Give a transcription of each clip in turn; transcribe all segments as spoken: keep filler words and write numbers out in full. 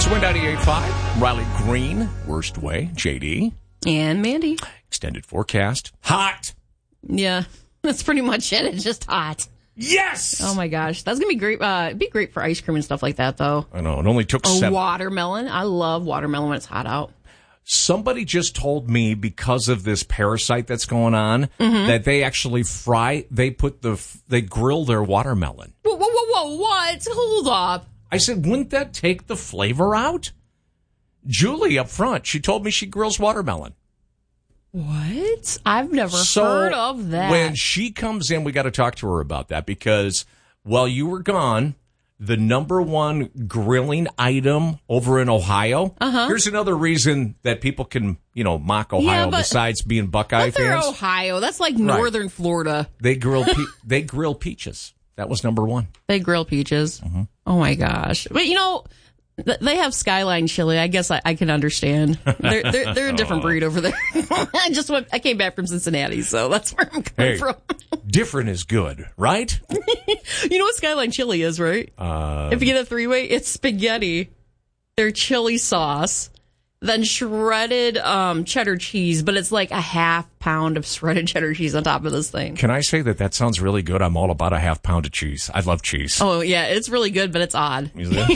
It's Win ninety-eight point five. Riley Green, Worst Way, J D. And Mandy. Extended forecast. Hot. Yeah, that's pretty much it. It's just hot. Yes! Oh, my gosh. That's going to be great. Uh, it'd be great for ice cream and stuff like that, though. I know. It only took A seven. watermelon. I love watermelon when it's hot out. Somebody just told me because of this parasite that's going on Mm-hmm. that they actually fry, they put the, they grill their watermelon. Whoa, whoa, whoa, whoa, what? Hold up. I said, wouldn't that take the flavor out? Julie up front, she told me she grills watermelon. What? I've never So heard of that. When she comes in, we got to talk to her about that because while you were gone, the number one grilling item over in Ohio. Uh-huh. Here's another reason that people can, you know, mock Ohio Yeah, but- besides being Buckeye But they're fans. Ohio. That's like northern Florida. They grill pe- they grill peaches. That was number one. They grill peaches. Mm-hmm. Oh, my gosh. But, you know, th- they have Skyline chili. I guess I, I can understand. They're, they're, they're a different breed over there. I just went, I came back from Cincinnati, so that's where I'm coming Hey, from. different is good, right? You know what Skyline chili is, right? Uh, If you get a three-way, it's spaghetti, their chili sauce, then shredded um, cheddar cheese, but it's like a half pound of shredded cheddar cheese on top of this thing. Can I say that that sounds really good? I'm all about a half pound of cheese. I love cheese. Oh, yeah, it's really good, but it's odd. Is it?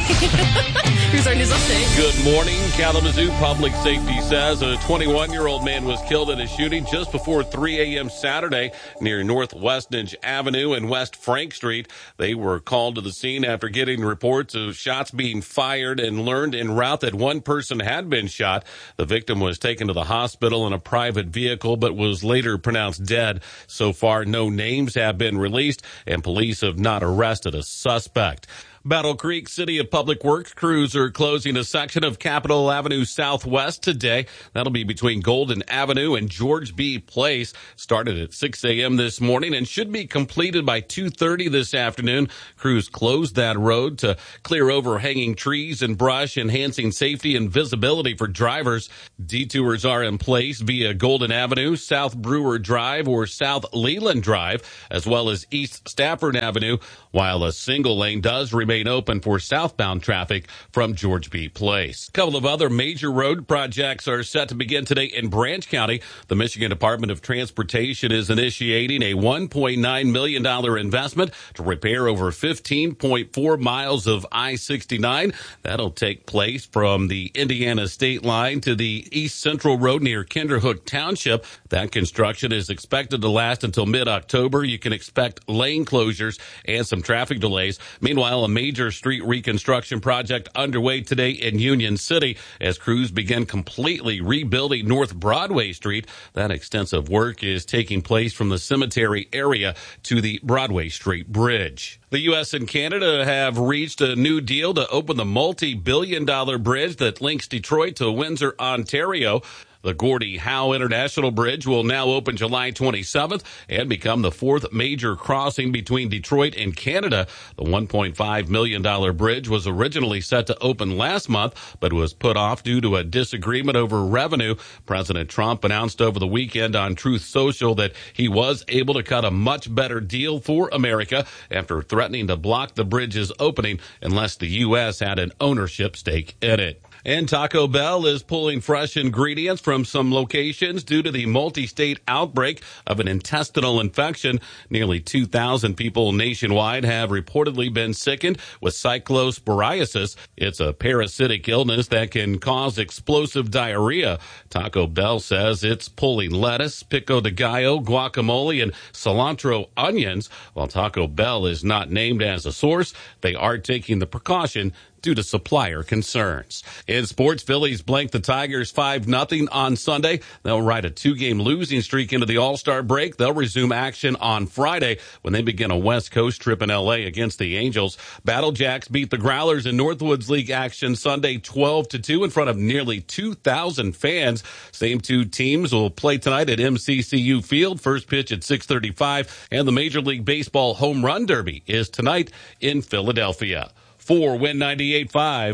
Here's our news update. Good morning. Kalamazoo Public Safety says a twenty-one-year-old man was killed in a shooting just before three a.m. Saturday near North Westnedge Avenue and West Frank Street. They were called to the scene after getting reports of shots being fired and learned en route that one person had been shot. The victim was taken to the hospital in a private vehicle but was later pronounced dead. So far, no names have been released and police have not arrested a suspect. Battle Creek City of Public Works crews are closing a section of Capitol Avenue Southwest today. That'll be between Golden Avenue and George B. Place. Started at six a.m. this morning and should be completed by two thirty this afternoon. Crews closed that road to clear overhanging trees and brush, enhancing safety and visibility for drivers. Detours are in place via Golden Avenue, South Brewer Drive, or South Leland Drive, as well as East Stafford Avenue, while a single lane does remain open for southbound traffic from George B. Place. A couple of other major road projects are set to begin today in Branch County. The Michigan Department of Transportation is initiating a one point nine million dollars investment to repair over fifteen point four miles of I sixty-nine. That'll take place from the Indiana state line to the East Central Road near Kinderhook Township. That construction is expected to last until mid-October. You can expect lane closures and some traffic delays. Meanwhile, a major street reconstruction project underway today in Union City as crews begin completely rebuilding North Broadway Street. That extensive work is taking place from the cemetery area to the Broadway Street Bridge. The U S and Canada have reached a new deal to open the multi-billion dollar bridge that links Detroit to Windsor, Ontario. The Gordie Howe International Bridge will now open July twenty-seventh and become the fourth major crossing between Detroit and Canada. The one point five million dollars bridge was originally set to open last month, but was put off due to a disagreement over revenue. President Trump announced over the weekend on Truth Social that he was able to cut a much better deal for America after threatening to block the bridge's opening unless the U S had an ownership stake in it. And Taco Bell is pulling fresh ingredients from some locations due to the multi-state outbreak of an intestinal infection. Nearly two thousand people nationwide have reportedly been sickened with cyclosporiasis. It's a parasitic illness that can cause explosive diarrhea. Taco Bell says it's pulling lettuce, pico de gallo, guacamole, and cilantro onions. While Taco Bell is not named as a source, they are taking the precaution due to supplier concerns. In sports, Phillies blanked the Tigers five nothing on Sunday. They'll ride a two-game losing streak into the All-Star break. They'll resume action on Friday when they begin a West Coast trip in L A against the Angels. Battle Jacks beat the Growlers in Northwoods League action Sunday twelve to two in front of nearly two thousand fans. Same two teams will play tonight at M C C U Field. First pitch at six thirty-five, and the Major League Baseball Home Run Derby is tonight in Philadelphia. For Win ninety-eight point five,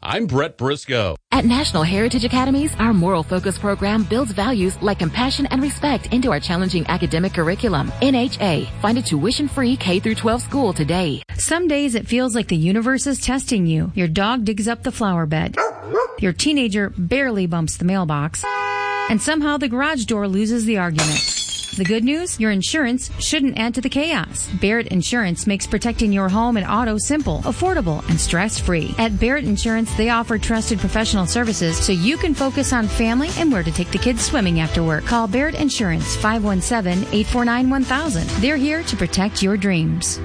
I'm Brett Briscoe. At National Heritage Academies, our moral focus program builds values like compassion and respect into our challenging academic curriculum. N H A. Find a tuition-free K through twelve school today. Some days it feels like the universe is testing you. Your dog digs up the flower bed. Your teenager barely bumps the mailbox. And somehow the garage door loses the argument. The good news? Your insurance shouldn't add to the chaos. Barrett Insurance makes protecting your home and auto simple, affordable, and stress-free. At Barrett Insurance, they offer trusted professional services so you can focus on family and where to take the kids swimming after work. Call Barrett Insurance, five one seven, eight four nine, one thousand. They're here to protect your dreams.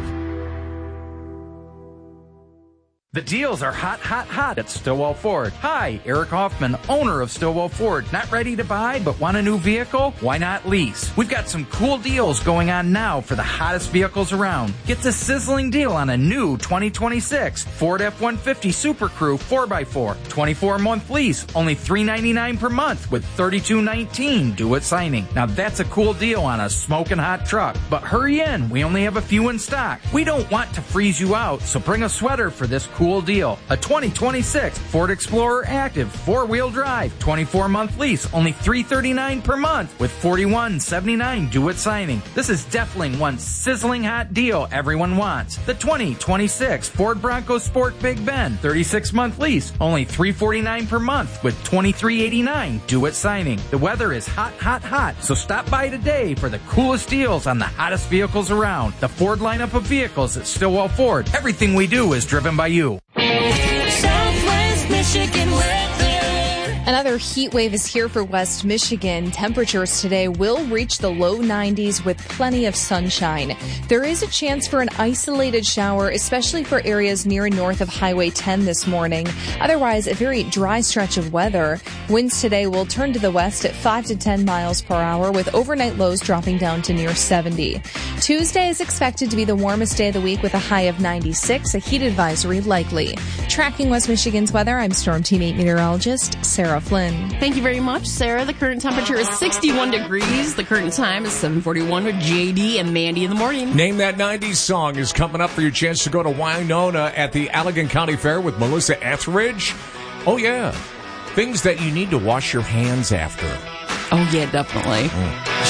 The deals are hot, hot, hot at Stillwell Ford. Hi, Eric Hoffman, owner of Stillwell Ford. Not ready to buy, but want a new vehicle? Why not lease? We've got some cool deals going on now for the hottest vehicles around. Get the sizzling deal on a new twenty twenty-six Ford F one fifty Super Crew four by four. twenty-four month lease, only three ninety-nine per month with thirty-two nineteen due at signing. Now that's a cool deal on a smoking hot truck. But hurry in, we only have a few in stock. We don't want to freeze you out, so bring a sweater for this cool Cool deal. A twenty twenty-six Ford Explorer Active four-wheel drive, twenty-four month lease, only three thirty-nine per month with forty-one seventy-nine due at signing. This is definitely one sizzling hot deal everyone wants. The twenty twenty-six Ford Bronco Sport Big Bend, thirty-six month lease, only three forty-nine per month with twenty-three eighty-nine due at signing. The weather is hot, hot, hot, so stop by today for the coolest deals on the hottest vehicles around. The Ford lineup of vehicles at Stillwell Ford. Everything we do is driven by you. Southwest Michigan weather. Another heat wave is here for West Michigan. Temperatures today will reach the low nineties with plenty of sunshine. There is a chance for an isolated shower, especially for areas near and north of Highway ten this morning. Otherwise, a very dry stretch of weather. Winds today will turn to the west at five to ten miles per hour, with overnight lows dropping down to near seventy. Tuesday is expected to be the warmest day of the week with a high of ninety-six, a heat advisory likely. Tracking West Michigan's weather, I'm Storm Team eight meteorologist Sarah Flynn. Thank you very much, Sarah. The current temperature is sixty-one degrees. The current time is seven forty-one with J D and Mandy in the morning. Name That nineties Song is coming up for your chance to go to Winona at the Allegan County Fair with Melissa Etheridge. Oh, yeah. Things that you need to wash your hands after. Oh, yeah, definitely. Mm.